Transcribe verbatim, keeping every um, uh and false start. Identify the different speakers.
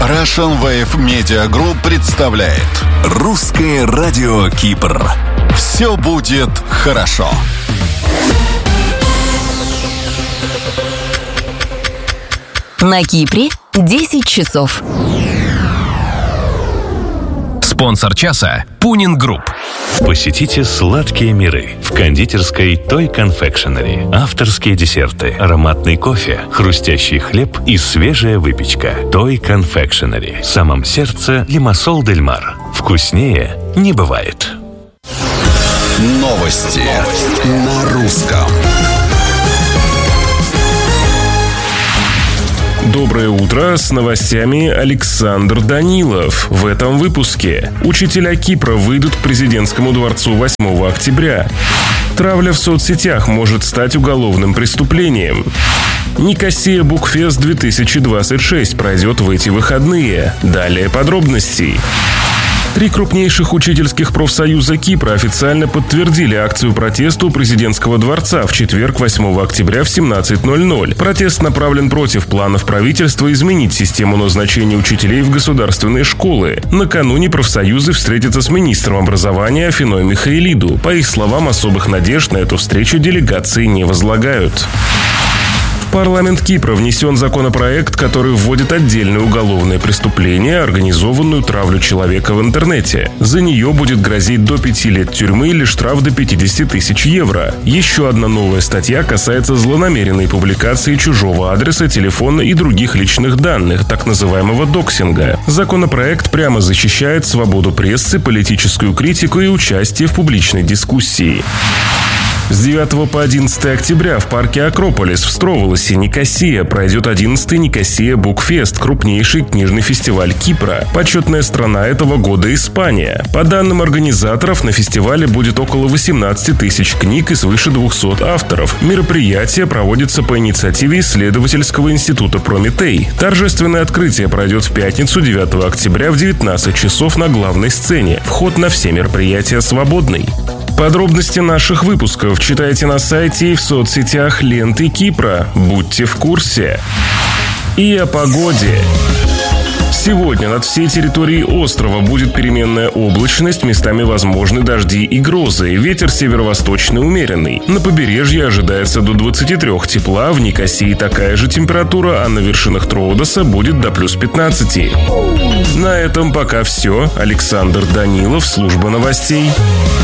Speaker 1: Russian Wave Media Group представляет
Speaker 2: Русское радио Кипр.
Speaker 1: Все будет хорошо.
Speaker 3: На Кипре десять часов.
Speaker 4: Спонсор часа – Пунин Групп.
Speaker 5: Посетите сладкие миры в кондитерской Toy Confectionery. Авторские десерты, ароматный кофе, хрустящий хлеб и свежая выпечка. Toy Confectionery. В самом сердце Лимассол дель Мар. Вкуснее не бывает.
Speaker 1: Новости на русском.
Speaker 6: Доброе утро, с новостями Александр Данилов. В этом выпуске. Учителя Кипра выйдут к президентскому дворцу восьмого октября. Травля в соцсетях может стать уголовным преступлением. Никосия Букфест две тысячи двадцать шесть пройдет в эти выходные. Далее подробностей. Три крупнейших учительских профсоюза Кипра официально подтвердили акцию протеста у президентского дворца в четверг, восьмого октября в семнадцать ноль ноль. Протест направлен против планов правительства изменить систему назначения учителей в государственные школы. Накануне профсоюзы встретятся с министром образования Афиной Михаилиду. По их словам, особых надежд на эту встречу делегации не возлагают. В парламент Кипра внесен законопроект, который вводит отдельное уголовное преступление – организованную травлю человека в интернете. За нее будет грозить до пяти лет тюрьмы или штраф до пятидесяти тысяч евро. Еще одна новая статья касается злонамеренной публикации чужого адреса, телефона и других личных данных, так называемого доксинга. Законопроект прямо защищает свободу прессы, политическую критику и участие в публичной дискуссии. С девятого по одиннадцатое октября в парке Акрополис в Строволосе, Никосия, пройдет одиннадцатый Никосия Букфест, крупнейший книжный фестиваль Кипра. Почетная страна этого года – Испания. По данным организаторов, на фестивале будет около восемнадцати тысяч книг и свыше двухсот авторов. Мероприятие проводится по инициативе исследовательского института «Прометей». Торжественное открытие пройдет в пятницу, девятого октября в девятнадцать часов на главной сцене. Вход на все мероприятия свободный. Подробности наших выпусков читайте на сайте и в соцсетях ленты Кипра. Будьте в курсе. И о погоде. Сегодня над всей территорией острова будет переменная облачность, местами возможны дожди и грозы. Ветер северо-восточный умеренный. На побережье ожидается до двадцати трёх тепла, в Никосии такая же температура, а на вершинах Троодоса будет до плюс пятнадцати. На этом пока все. Александр Данилов, служба новостей.